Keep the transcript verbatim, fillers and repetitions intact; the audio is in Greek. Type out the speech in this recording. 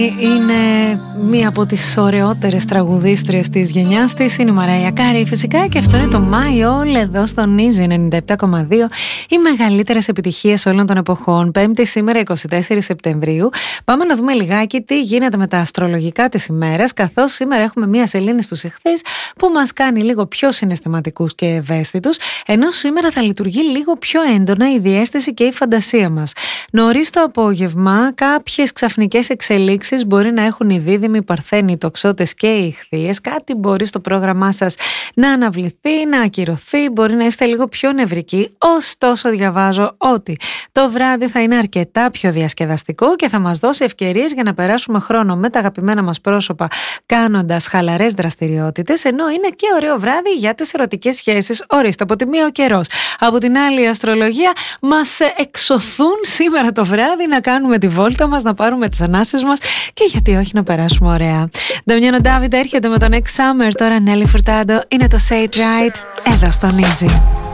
Είναι μία από τις ωραιότερες τραγουδίστριες της γενιάς της. Είναι η Μαράια Κάρεϊ φυσικά, και αυτό είναι το My All εδώ στον Easy ενενήντα επτά κόμμα δύο. Οι μεγαλύτερες επιτυχίες όλων των εποχών. Πέμπτη σήμερα εικοστή τέταρτη Σεπτεμβρίου. Πάμε να δούμε λιγάκι τι γίνεται με τα αστρολογικά της ημέρας, καθώς σήμερα έχουμε μία σελήνη στους Ιχθύς που μας κάνει λίγο πιο συναισθηματικούς και ευαίσθητους, ενώ σήμερα θα λειτουργεί λίγο πιο έντονα η διαίσθηση και η φαντασία μας. Νωρίς το απόγευμα, κάποιες ξαφνικές εξελίξεις μπορεί να έχουν οι Δίδυμοι, οι Παρθένοι, οι Τοξότες και οι Ιχθύες. Κάτι μπορεί στο πρόγραμμά σας να αναβληθεί, να ακυρωθεί, μπορεί να είστε λίγο πιο νευρικοί. Ωστόσο, διαβάζω ότι το βράδυ θα είναι αρκετά πιο διασκεδαστικό και θα μας δώσει ευκαιρίες για να περάσουμε χρόνο με τα αγαπημένα μας πρόσωπα, κάνοντας χαλαρές δραστηριότητες, ενώ είναι και ωραίο βράδυ για τις ερωτικές σχέσεις. Ορίστε, από τη μία ο καιρός. Από την άλλη, η αστρολογία μας εξωθούν σήμερα το βράδυ να κάνουμε τη βόλτα μας, να πάρουμε τις ανάσες μας και γιατί όχι να περάσουμε ωραία. Νταμιάνο Ντάβιντ έρχεται με τον Next Summer, τώρα Νέλη Φουρτάντο, είναι το Say It Right εδώ στον Easy.